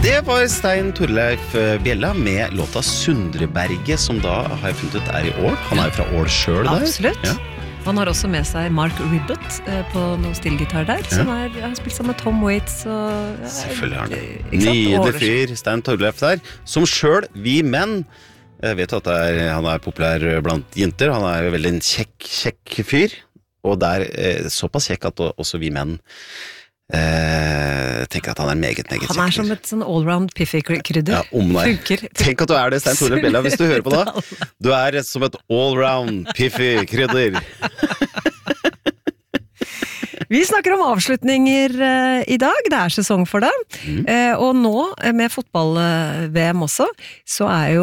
Det var Stein Torleif Bjella med låta Sundreberget, som da har jeg funnet ut I Ål. Han jo fra Ål selv der. Absolutt. Ja. Han har også med seg Mark Ribbott på noe stillgitar der, som har spilt sammen med Tom Waits. Og, selvfølgelig har han det. Nydelig fyr, Stein Torleif der, som selv, vi menn, jeg vet at han populær blant jenter, han jo veldig en kjekk fyr, og det såpass kjekk at også vi menn tenker at han meget kjekk. Han som et sånn all-round piffy-krydder. Ja, om deg. Funker. Tenk at du det, Stein Torleif Bjella, hvis du hører på da. Du som et all-round piffy-krydder. Vi snakker om avslutninger i dag, det sesong for det. Og nå, med fotball-VM også, så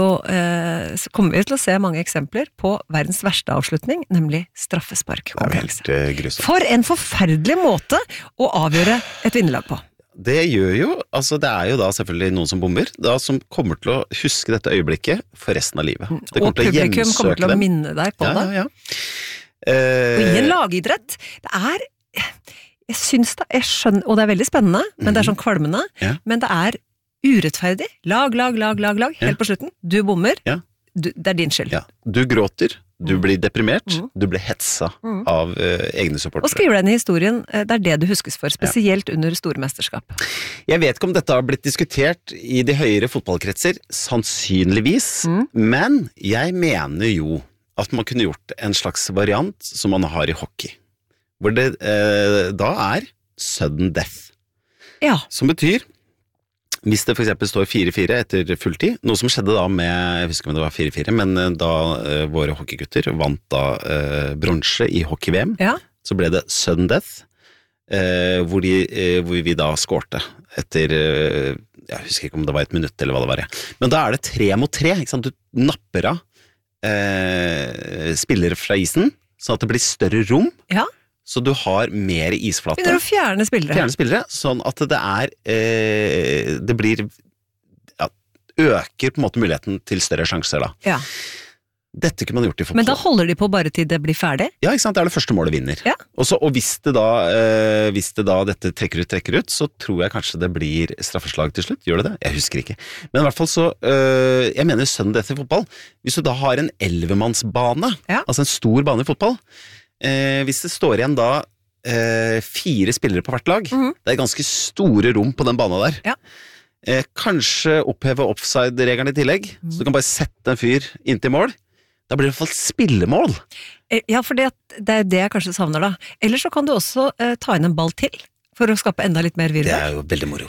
så kommer vi til å se mange eksempler på verdens verste avslutning, nemlig straffespark. For en forferdelig måte å avgjøre et vinnerlag på. Det gjør jo, altså det jo da selvfølgelig noen som bomber, da som kommer til å huske dette øyeblikket for resten av livet. Og publikum kommer til å minne deg på det. Ja. Og i en lagidrett, det jeg synes det, jeg skjønner, og det veldig spennende, men det sånn kvalmende, men det urettferdig. Lag, helt på slutten. Du bommer, det din skyld. Ja. Du gråter, du blir deprimert, du blir hetsa av egne supportere. Og skriver den i historien, det det du huskes for, spesielt under store mesterskap. Jeg vet ikke om dette har blitt diskutert i de høyere fotballkretser, sannsynligvis, men jeg mener jo at man kunne gjort en slags variant som man har i hockey. Hvor det da sudden death. Ja. Som betyr, hvis det for eksempel står 4-4 etter fulltid, noe som skjedde da med, jeg husker om det var 4-4, men da våre hockeygutter vant da bronse i hockey-VM, så ble det sudden death, hvor vi da skårte etter, jeg husker ikke om det var 1 minutt eller hva det var. Men da det 3 mot 3, ikke sant? Du napper av spillere fra isen, sånn at det blir større rom. Ja. Så du har mer isflate. Begynner å fjerne spillere. Fjerne spillere, sånn at det blir, øker på en måte muligheten til større sjanser da. Ja. Dette kunne man gjort i fotball. Men da holder de på bare til det blir ferdig? Ja, ikke sant? Det det første målet vinner. Ja. Og hvis det da dette trekker ut, så tror jeg kanskje det blir straffeslag til slutt. Gjør det det? Jeg husker ikke. Men i hvert fall så, jeg mener søndag etter fotball, hvis du da har en 11-mannsbane, altså en stor bane i fotball, hvis det står igjen da 4 spillere på hvert lag, det ganske store rom på den banen der. Ja. Kanskje oppheve offside-regelen i tillegg, så du kan bare sette en fyr inn til mål. Da blir det i hvert fall spillemål. Ja, for det det jeg kanskje savner da. Eller så kan du også ta inn en ball til, for å skape enda litt mer virvar. Det jo veldig moro.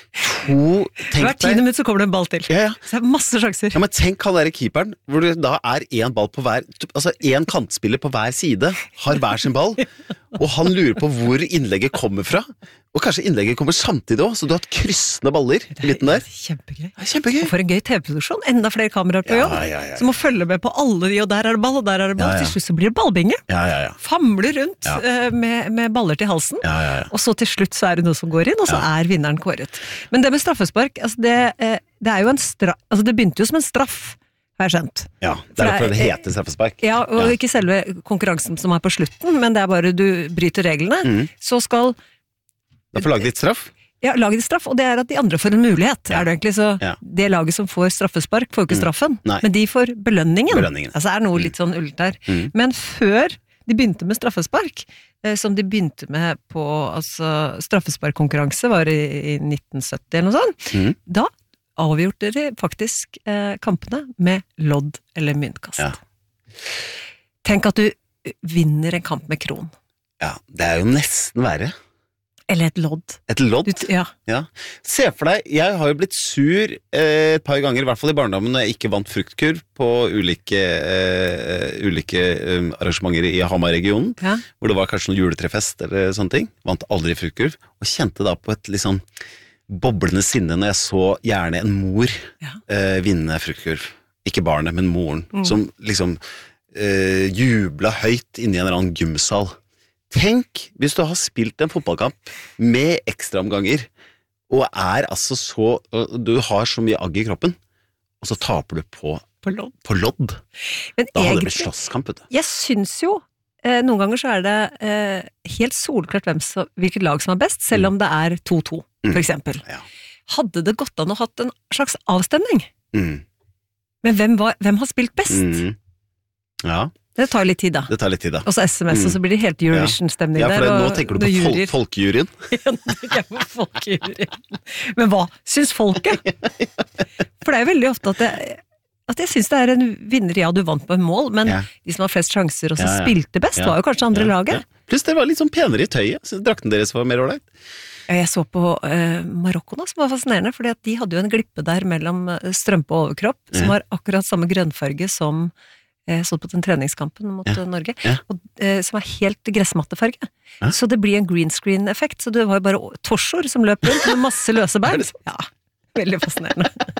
Hver 10 minutt så kommer det en ball til. Ja. Så det masse sjanser. Ja, men tenk han der keeperen, hvor det da en ball på hver, altså en kantspiller på hver side, har hver sin ball, og han lurer på hvor innlegget kommer fra, og kanskje innlegget kommer samtidig også, så du har hatt kryssende baller i midten der. Kjempegøy. Kjempegøy. Og for en gøy TV-produksjon, enda flere kameraer på jobb, så må følge med på alle de, og der det ball, og der det ball, til slutt så blir det ballbinge. Famler rundt med baller til halsen, og så til slutt så det noe som går inn, og så vinneren kåret. Men det med straffespark, altså det jo en straff, altså det begynte jo som en straff, har jeg skjønt. Ja, det derfor det heter straffespark. Ja, og ikke selve konkurransen som på slutten, men det bare du bryter reglene, så skal da får laget ditt straff? Ja, laget ditt straff, og det at de andre får en mulighet. Det egentlig så det laget som får straffespark får jo ikke straffen, men de får belønningen. Altså det noe litt sånn ullt der. Men før de begynte med straffespark, som de begynte med på, altså straffesparkkonkurranse var i 1970 eller noe sånt, da avgjorde de faktisk kampene med lodd eller myntkast. Ja. Tenk at du vinner en kamp med kron. Ja, det jo nesten verre. Eller et lodd. Et lodd? Ja. Se for deg, jeg har jo blitt sur et par ganger, i hvert fall i barndommen, når jeg ikke vant fruktkurv på ulike arrangementer i Hamar-regionen, hvor det var kanskje noen juletrefest eller sånne ting. Vant aldri fruktkurv, og kjente da på et litt sånn boblende sinne når jeg så gjerne en mor vinne fruktkurv. Ikke barnet, men moren, som liksom jubla høyt inne i en eller annen gymsal. Tenk hvis du har spilt en fotballkamp med ekstraomganger, og altså så, du har så mye agg i kroppen, og så taper du på lodd. Men da hadde det blitt slåsskamp, vet du. Jeg synes jo, noen ganger så det helt solklart hvilket lag som best, selv om det 2-2, for eksempel. hadde det gått an å hatt en slags avstemning. Men hvem har spilt best? Ja. Det tar litt tid da. Og så SMS, og så blir det helt Eurovision-stemning der. Ja, for nå tenker du på folkejuryen. Ja, nå tenker jeg på folkejuryen. Men hva syns folket? For det er jo veldig ofte at jeg syns det er en vinner, du vant på en mål, men de som har flest sjanser og som spilte best, var jo kanskje andre laget. Pluss det var litt sånn penere i tøyet, så drakten deres var mer ordentlig. Jeg så på Marokko nå, som var fascinerende, fordi at de hadde jo en glippe der mellom strømpe og overkropp, som var akkurat samme grønnfarge som så på den treningskampen mot Norge, og, som er helt gressmattefarge. Så det blir en green screen-effekt, så det var jo bare torsoer som løp rundt med masse løse bein. Ja, veldig fascinerende.